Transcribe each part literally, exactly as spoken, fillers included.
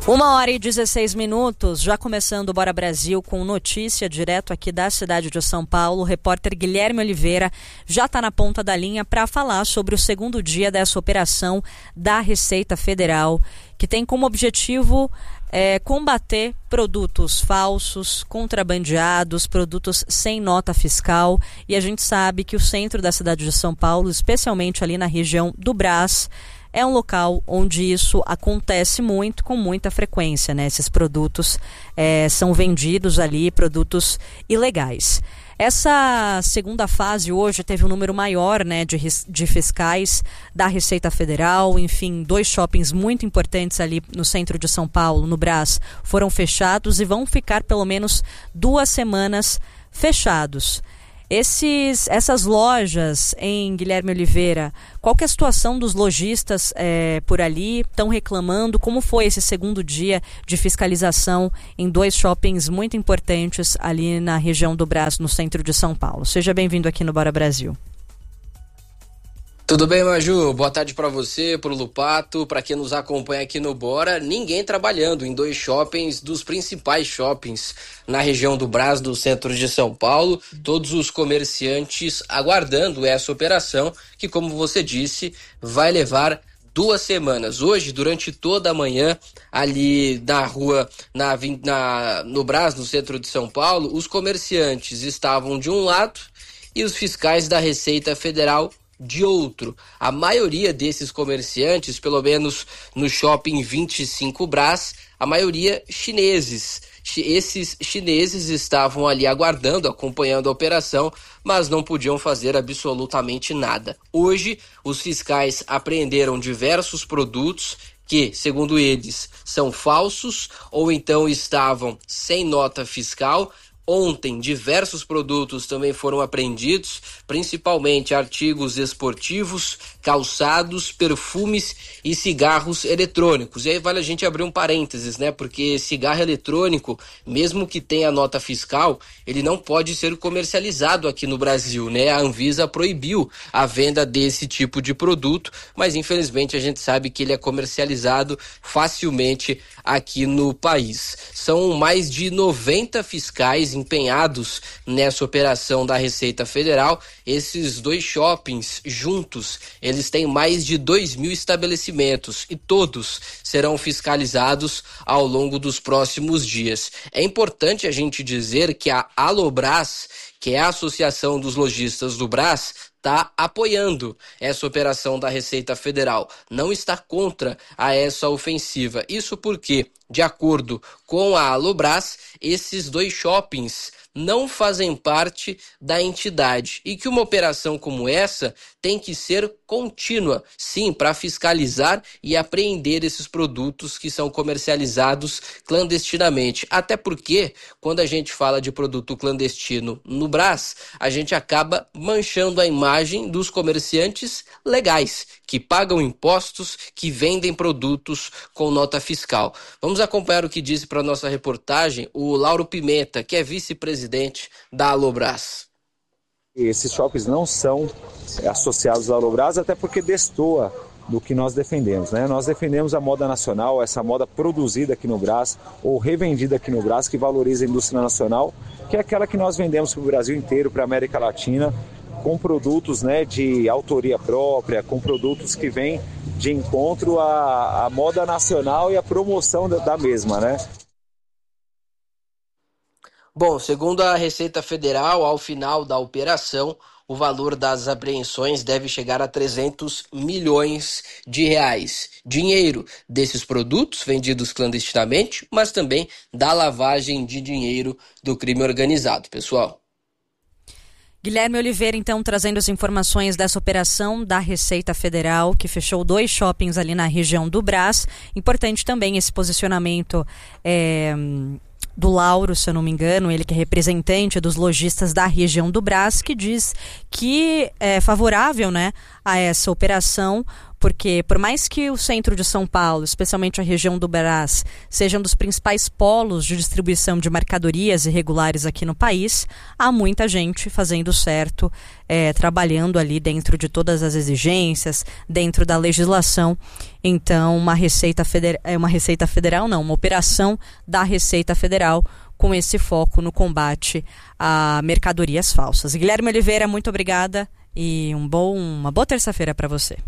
Uma hora e dezesseis minutos, já começando o Bora Brasil com notícia direto aqui da cidade de São Paulo. O repórter Guilherme Oliveira já está na ponta da linha para falar sobre o segundo dia dessa operação da Receita Federal, que tem como objetivo é, combater produtos falsos, contrabandeados, produtos sem nota fiscal. E a gente sabe que o centro da cidade de São Paulo, especialmente ali na região do Brás, é um local onde isso acontece muito, com muita frequência, né? Esses produtos é, são vendidos ali, produtos ilegais. Essa segunda fase hoje teve um número maior, né, de, de fiscais da Receita Federal. Enfim, dois shoppings muito importantes ali no centro de São Paulo, no Brás, foram fechados e vão ficar pelo menos duas semanas fechados. Esses, essas lojas em Guilherme Oliveira, qual que é a situação dos lojistas é, por ali? Estão reclamando? Como foi esse segundo dia de fiscalização em dois shoppings muito importantes ali na região do Brás, no centro de São Paulo? Seja bem-vindo aqui no Bora Brasil. Tudo bem, Maju? Boa tarde para você, pro Lupato, para quem nos acompanha aqui no Bora. Ninguém trabalhando em dois shoppings, dos principais shoppings na região do Brás, do centro de São Paulo. Todos os comerciantes aguardando essa operação, que, como você disse, vai levar duas semanas. Hoje, durante toda a manhã, ali na rua, na, na, no Brás, no centro de São Paulo, os comerciantes estavam de um lado e os fiscais da Receita Federal de outro. A maioria desses comerciantes, pelo menos no shopping vinte e cinco Brás, a maioria chineses. Esses chineses estavam ali aguardando, acompanhando a operação, mas não podiam fazer absolutamente nada. Hoje, os fiscais apreenderam diversos produtos que, segundo eles, são falsos ou então estavam sem nota fiscal. Ontem, diversos produtos também foram apreendidos, principalmente artigos esportivos, calçados, perfumes e cigarros eletrônicos. E aí vale a gente abrir um parênteses, né? Porque cigarro eletrônico, mesmo que tenha nota fiscal, ele não pode ser comercializado aqui no Brasil, né? A Anvisa proibiu a venda desse tipo de produto, mas infelizmente a gente sabe que ele é comercializado facilmente aqui no país. São mais de noventa fiscais empenhados nessa operação da Receita Federal. Esses dois shoppings juntos, eles têm mais de dois mil estabelecimentos e todos serão fiscalizados ao longo dos próximos dias. É importante a gente dizer que a Alobrás, que é a Associação dos Lojistas do Brás, está apoiando essa operação da Receita Federal, não está contra a essa ofensiva. Isso porque, de acordo com a Alobrás, esses dois shoppings não fazem parte da entidade e que uma operação como essa tem que ser contínua, sim, para fiscalizar e apreender esses produtos que são comercializados clandestinamente. Até porque, quando a gente fala de produto clandestino no Brás, a gente acaba manchando a imagem dos comerciantes legais, que pagam impostos, que vendem produtos com nota fiscal. Vamos acompanhar o que disse para a nossa reportagem o Lauro Pimenta, que é vice-presidente da Alobrás. Esses shoppings não são associados à Alobrás, até porque destoa do que nós defendemos, né? Nós defendemos a moda nacional, essa moda produzida aqui no Brás ou revendida aqui no Brás, que valoriza a indústria nacional, que é aquela que nós vendemos para o Brasil inteiro, para a América Latina, com produtos, né, de autoria própria, com produtos que vêm de encontro à, à moda nacional e à promoção da, da mesma, né? Bom, segundo a Receita Federal, ao final da operação, o valor das apreensões deve chegar a trezentos milhões de reais. Dinheiro desses produtos vendidos clandestinamente, mas também da lavagem de dinheiro do crime organizado, pessoal. Guilherme Oliveira, então, trazendo as informações dessa operação da Receita Federal, que fechou dois shoppings ali na região do Brás. Importante também esse posicionamento é, do Lauro, se eu não me engano, ele que é representante dos lojistas da região do Brás, que diz que é favorável, né, a essa operação, porque por mais que o centro de São Paulo, especialmente a região do Brás, seja um dos principais polos de distribuição de mercadorias irregulares aqui no país, há muita gente fazendo certo, é, trabalhando ali dentro de todas as exigências, dentro da legislação. Então, uma Receita Federal, uma Receita Federal não, uma operação da Receita Federal com esse foco no combate a mercadorias falsas. Guilherme Oliveira, muito obrigada e um bom, uma boa terça-feira para você.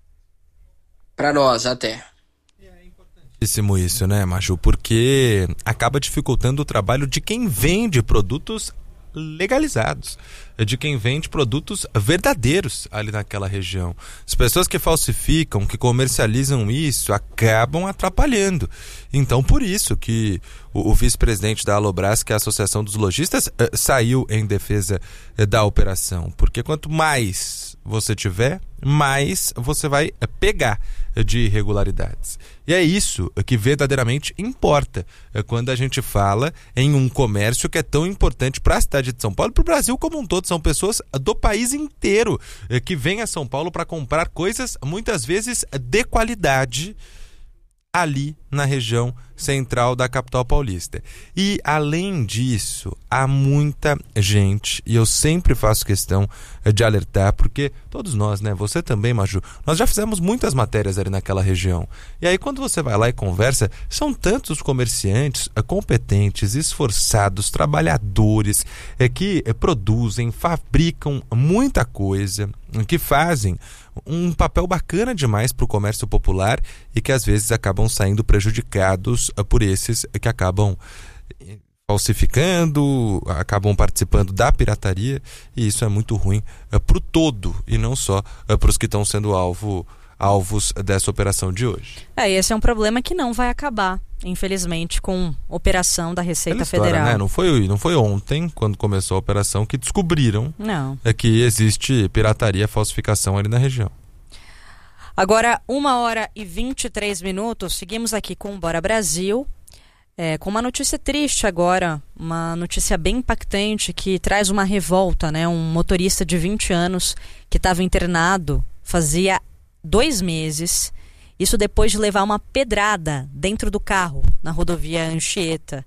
Para nós, até. É importantíssimo isso, né, Maju? Porque acaba dificultando o trabalho de quem vende produtos legalizados, de quem vende produtos verdadeiros ali naquela região. As pessoas que falsificam, que comercializam isso, acabam atrapalhando. Então, por isso que o, o vice-presidente da Alobras, que é a Associação dos Lojistas, eh, saiu em defesa eh, da operação. Porque quanto mais você tiver, mais você vai eh, pegar eh, de irregularidades. E é isso que verdadeiramente importa eh, quando a gente fala em um comércio que é tão importante para a cidade de São Paulo e para o Brasil como um todo. São pessoas do país inteiro eh, que vêm a São Paulo para comprar coisas muitas vezes de qualidade ali na região central da capital paulista. E além disso, há muita gente, e eu sempre faço questão de alertar, porque todos nós, né, você também, Maju, nós já fizemos muitas matérias ali naquela região. E aí quando você vai lá e conversa, são tantos comerciantes competentes, esforçados, trabalhadores, é, que é, produzem, fabricam muita coisa, que fazem um papel bacana demais para o comércio popular e que às vezes acabam saindo prejudicados por esses que acabam falsificando, acabam participando da pirataria, e isso é muito ruim para o todo e não só para os que estão sendo alvo, alvos dessa operação de hoje. É, esse é um problema que não vai acabar, infelizmente, com a operação da Receita história, Federal. Né? Não foi, não foi ontem, quando começou a operação, que descobriram não. É que existe pirataria, falsificação ali na região. Agora, uma hora e vinte e três minutos, seguimos aqui com o Bora Brasil, é, com uma notícia triste agora, uma notícia bem impactante que traz uma revolta, né? Um motorista de vinte anos que estava internado fazia dois meses, isso depois de levar uma pedrada dentro do carro, na rodovia Anchieta.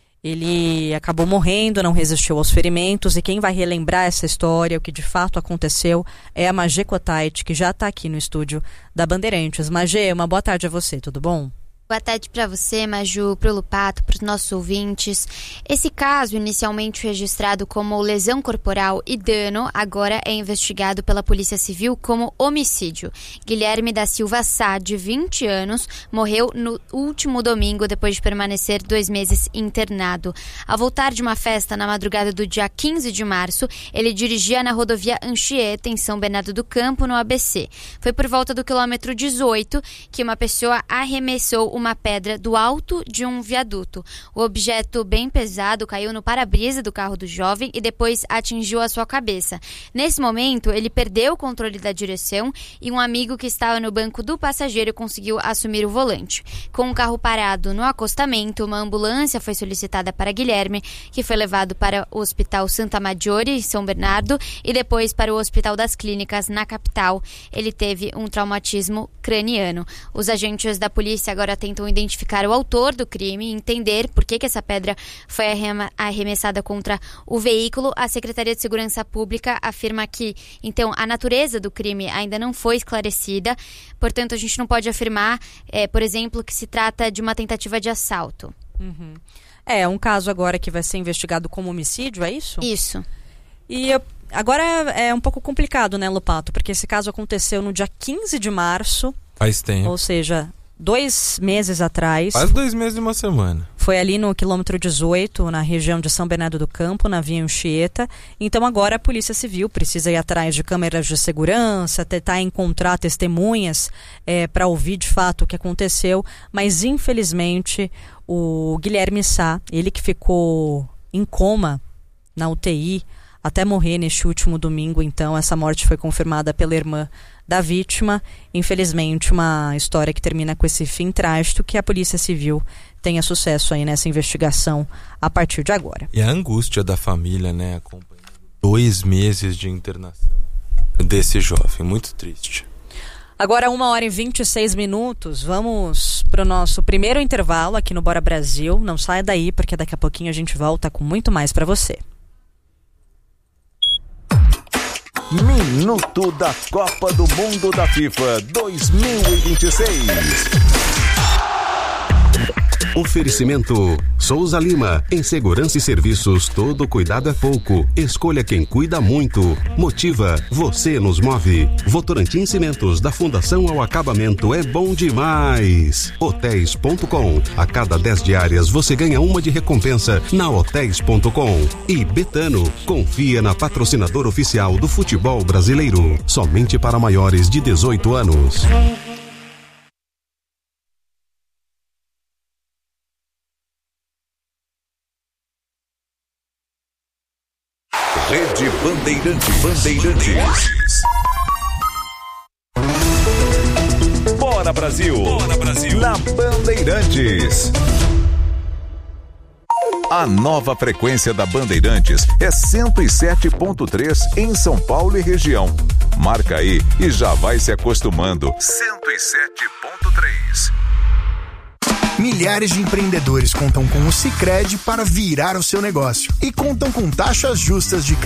Ele acabou morrendo, não resistiu aos ferimentos, e quem vai relembrar essa história, o que de fato aconteceu, é a Magê Cotait, que já está aqui no estúdio da Bandeirantes. Magê, uma boa tarde a você, tudo bom? Boa tarde para você, Maju, para o Lupato, para os nossos ouvintes. Esse caso, inicialmente registrado como lesão corporal e dano, agora é investigado pela Polícia Civil como homicídio. Guilherme da Silva Sá, de vinte anos, morreu no último domingo depois de permanecer dois meses internado. Ao voltar de uma festa na madrugada do dia quinze de março, ele dirigia na rodovia Anchieta, em São Bernardo do Campo, no A B C. Foi por volta do quilômetro dezoito que uma pessoa arremessou uma pedra do alto de um viaduto. O objeto bem pesado caiu no para-brisa do carro do jovem e depois atingiu a sua cabeça. Nesse momento, ele perdeu o controle da direção e um amigo que estava no banco do passageiro conseguiu assumir o volante. Com o carro parado no acostamento, uma ambulância foi solicitada para Guilherme, que foi levado para o Hospital Santa Maggiore, em São Bernardo, e depois para o Hospital das Clínicas, na capital. Ele teve um traumatismo craniano. Os agentes da polícia agora têm tentam identificar o autor do crime e entender por que, que essa pedra foi arremessada contra o veículo. A Secretaria de Segurança Pública afirma que, então, a natureza do crime ainda não foi esclarecida, portanto, a gente não pode afirmar, é, por exemplo, que se trata de uma tentativa de assalto. Uhum. É, um caso agora que vai ser investigado como homicídio, é isso? Isso. E eu, agora é um pouco complicado, né, Lupato? Porque esse caso aconteceu no dia quinze de março. Faz tempo. Ou seja, dois meses atrás. Quase dois meses e uma semana. Foi ali no quilômetro dezoito, na região de São Bernardo do Campo, na via Anchieta. Então agora a Polícia Civil precisa ir atrás de câmeras de segurança, tentar encontrar testemunhas é, para ouvir de fato o que aconteceu. Mas infelizmente o Guilherme Sá, ele que ficou em coma na U T I até morrer neste último domingo, então essa morte foi confirmada pela irmã da vítima. Infelizmente, uma história que termina com esse fim trágico, que a Polícia Civil tenha sucesso aí nessa investigação a partir de agora. E a angústia da família, né, acompanhando dois meses de internação desse jovem, muito triste. Agora uma hora e vinte e seis minutos, vamos para o nosso primeiro intervalo aqui no Bora Brasil. Não saia daí, porque daqui a pouquinho a gente volta com muito mais para você. Minuto da Copa do Mundo da FIFA dois mil e vinte e seis. Oferecimento Souza Lima. Em segurança e serviços, todo cuidado é pouco. Escolha quem cuida muito. Motiva, você nos move. Votorantim Cimentos, da Fundação ao Acabamento, é bom demais. Hotéis ponto com. A cada dez diárias você ganha uma de recompensa na hotéis ponto com. E Betano, confia na patrocinadora oficial do futebol brasileiro. Somente para maiores de dezoito anos. Rede Bandeirante Bandeirantes. Bora Brasil. Bora Brasil. Na Bandeirantes. A nova frequência da Bandeirantes é cento e sete ponto três em São Paulo e região. Marca aí e já vai se acostumando. cento e sete ponto três. Milhares de empreendedores contam com o Sicredi para virar o seu negócio e contam com taxas justas de crédito